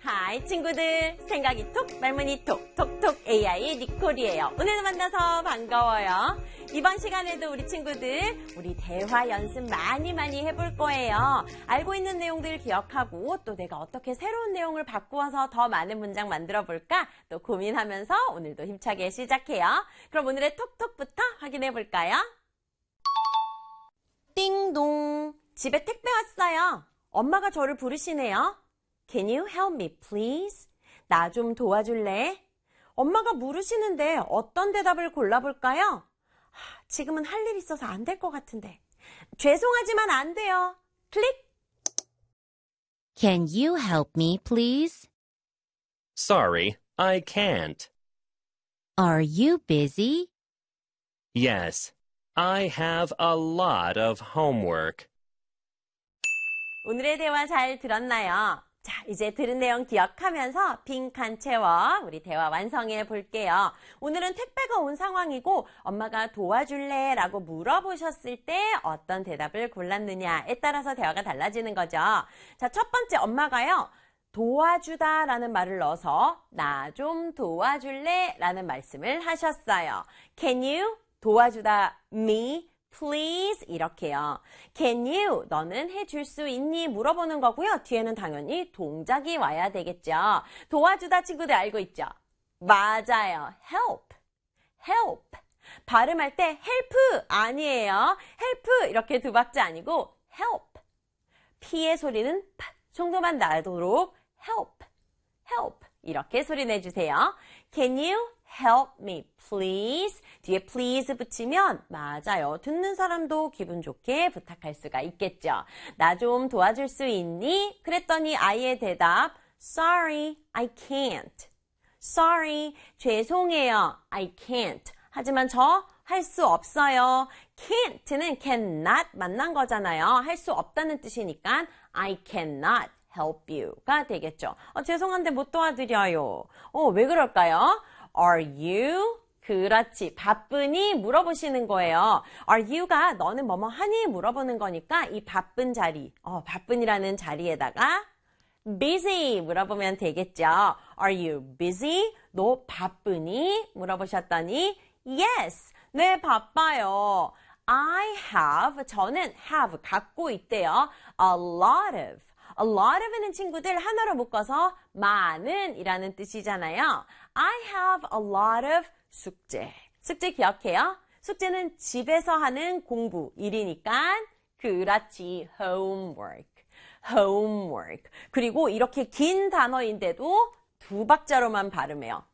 하이 친구들, 생각이 톡, 말문이 톡, 톡톡 AI 니콜이에요. 오늘 만나서 반가워요. 이번 시간에도 우리 친구들, 우리 대화 연습 많이 해볼 거예요. 알고 있는 내용들 기억하고 또 내가 어떻게 새로운 내용을 바꾸어서 더 많은 문장 만들어 볼까 또 고민하면서 오늘도 힘차게 시작해요. 그럼 오늘의 톡톡부터 확인해 볼까요? 띵동, 집에 택배 왔어요. 엄마가 저를 부르시네요. Can you help me, please? 나 좀 도와줄래? 엄마가 물으시는데 어떤 대답을 골라볼까요? 지금은 할 일 있어서 안 될 것 같은데. 죄송하지만 안 돼요. 클릭! Can you help me, please? Sorry, I can't. Are you busy? Yes, I have a lot of homework. 오늘의 대화 잘 들었나요? 자, 이제 들은 내용 기억하면서 빈 칸 채워 우리 대화 완성해 볼게요. 오늘은 택배가 온 상황이고 엄마가 도와줄래? 라고 물어보셨을 때 어떤 대답을 골랐느냐에 따라서 대화가 달라지는 거죠. 자, 첫 번째 엄마가요. 도와주다 라는 말을 넣어서 나 좀 도와줄래? 라는 말씀을 하셨어요. Can you 도와주다 me? Please 이렇게요. Can you 너는 해줄 수 있니? 물어보는 거고요. 뒤에는 당연히 동작이 와야 되겠죠. 도와주다 친구들 알고 있죠? 맞아요. Help. Help. 발음할 때 help 아니에요. help 이렇게 두 박자 아니고 help. P의 소리는 파 정도만 나도록 help. help 이렇게 소리 내주세요. Can you help me please? 뒤에 please 붙이면 맞아요. 듣는 사람도 기분 좋게 부탁할 수가 있겠죠. 나 좀 도와줄 수 있니? 그랬더니 아이의 대답 Sorry, I can't. Sorry, 죄송해요. I can't. 하지만 저 할 수 없어요. can't는 cannot 만난 거잖아요. 할 수 없다는 뜻이니까 I cannot help you가 되겠죠. 죄송한데 못 도와드려요. 왜 그럴까요? Are you? 그렇지. 바쁘니? 물어보시는 거예요. Are you가 너는 뭐뭐 하니? 물어보는 거니까 이 바쁜 자리, 바쁜이라는 자리에다가 busy 물어보면 되겠죠. Are you busy? 너 바쁘니? 물어보셨더니 yes. 네, 바빠요. I have, 저는 have, 갖고 있대요. A lot of. A lot of는 친구들 하나로 묶어서 많은 이라는 뜻이잖아요. I have a lot of 숙제. 숙제 기억해요? 숙제는 집에서 하는 공부, 일이니까 그렇지, homework. homework. 그리고 이렇게 긴 단어인데도 두 박자로만 발음해요.